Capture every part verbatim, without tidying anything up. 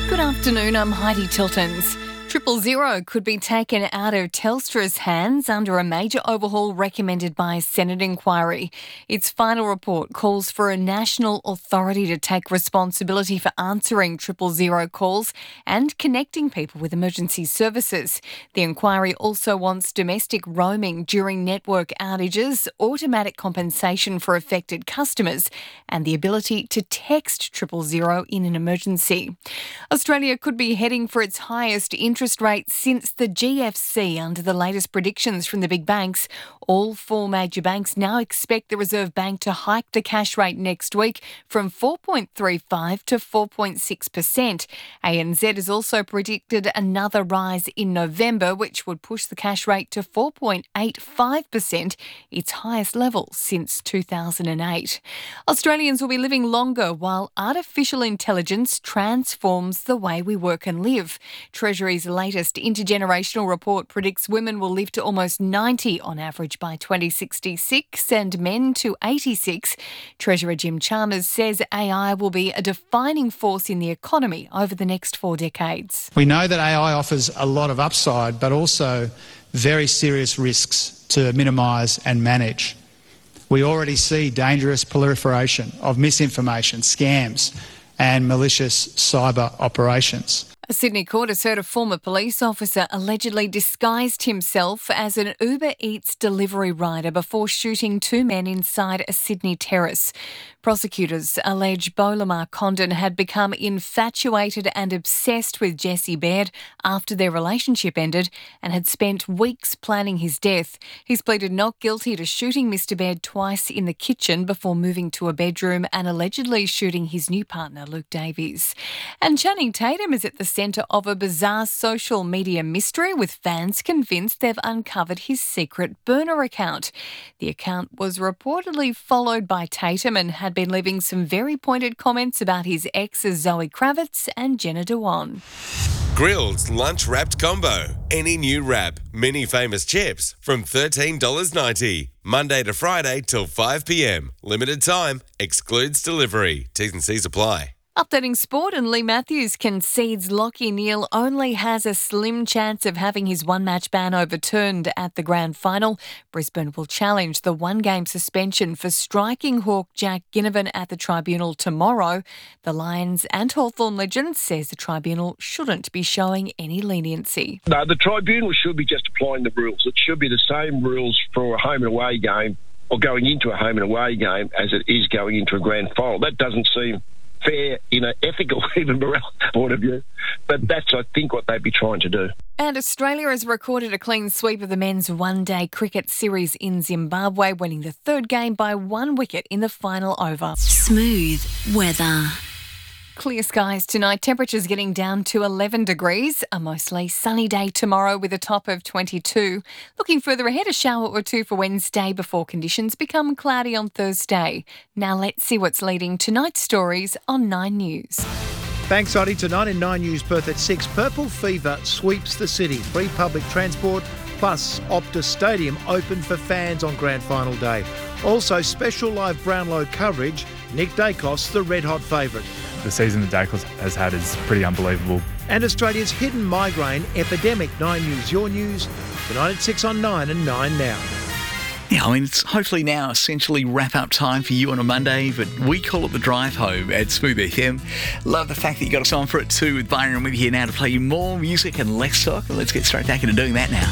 Good afternoon, I'm Heidi Tiltons. Triple Zero could be taken out of Telstra's hands under a major overhaul recommended by a Senate inquiry. Its final report calls for a national authority to take responsibility for answering Triple Zero calls and connecting people with emergency services. The inquiry also wants domestic roaming during network outages, automatic compensation for affected customers, and the ability to text Triple Zero in an emergency. Australia could be heading for its highest interest rate since the G F C under the latest predictions from the big banks. All four major banks now expect the Reserve Bank to hike the cash rate next week from four point three five to four point six percent. A N Z has also predicted another rise in November, which would push the cash rate to four point eight five percent, its highest level since two thousand eight. Australians will be living longer while artificial intelligence transforms the way we work and live. Treasury's latest intergenerational report predicts women will live to almost ninety on average by twenty sixty-six and men to eighty-six. Treasurer Jim Chalmers says A I will be a defining force in the economy over the next four decades. We know that A I offers a lot of upside, but also very serious risks to minimise and manage. We already see dangerous proliferation of misinformation, scams and malicious cyber operations. A Sydney court has heard a former police officer allegedly disguised himself as an Uber Eats delivery rider before shooting two men inside a Sydney terrace. Prosecutors allege Beau Lamar Condon had become infatuated and obsessed with Jessie Baird after their relationship ended and had spent weeks planning his death. He's pleaded not guilty to shooting Mister Baird twice in the kitchen before moving to a bedroom and allegedly shooting his new partner, Luke Davies. And Channing Tatum is at the centre of a bizarre social media mystery, with fans convinced they've uncovered his secret burner account. The account was reportedly followed by Tatum and had been leaving some very pointed comments about his exes Zoe Kravitz and Jenna Dewan. Grilled lunch wrapped combo. Any new wrap, mini famous chips from thirteen dollars ninety. Monday to Friday till five p.m. Limited time. Excludes delivery. T's and C's apply. Updating sport, and Lee Matthews concedes Lachie Neale only has a slim chance of having his one-match ban overturned at the grand final. Brisbane will challenge the one-game suspension for striking hawk Jack Ginnivan at the tribunal tomorrow. The Lions and Hawthorn legend says the tribunal shouldn't be showing any leniency. No, the tribunal should be just applying the rules. It should be the same rules for a home and away game or going into a home and away game as it is going into a grand final. That doesn't seem fair in an ethical, even moral point of view. But that's, I think, what they'd be trying to do. And Australia has recorded a clean sweep of the men's one-day cricket series in Zimbabwe, winning the third game by one wicket in the final over. Smooth weather. Clear skies tonight, temperatures getting down to eleven degrees. A mostly sunny day tomorrow with a top of twenty-two. Looking further ahead, a shower or two for Wednesday before conditions become cloudy on Thursday. Now let's see what's leading tonight's stories on Nine News. Thanks, Heidi. Tonight in Nine News Perth at six, Purple Fever sweeps the city. Free public transport plus Optus Stadium open for fans on grand final day. Also, special live Brownlow coverage. Nick Dacos, the red-hot favourite. The season that Dacos has had is pretty unbelievable. And Australia's hidden migraine epidemic. Nine News, your news. Tonight at six on Nine and Nine Now. Yeah, I mean, it's hopefully now essentially wrap-up time for you on a Monday, but we call it the drive home at Smooth F M. Love the fact that you got us on for it too with Byron with you here now to play you more music and less talk. Let's get straight back into doing that now.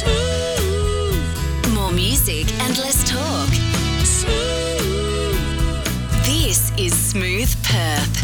Smooth. More music and less talk. Smooth. This is Smooth Perth.